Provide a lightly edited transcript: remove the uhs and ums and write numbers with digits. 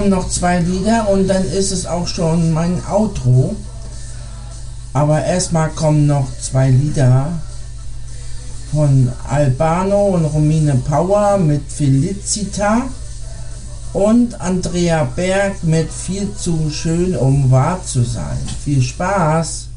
Noch 2 Lieder und dann ist es auch schon mein Outro. Aber erstmal kommen noch 2 Lieder von Albano und Romine Power mit Felicita und Andrea Berg mit Viel zu schön, um wahr zu sein. Viel Spaß!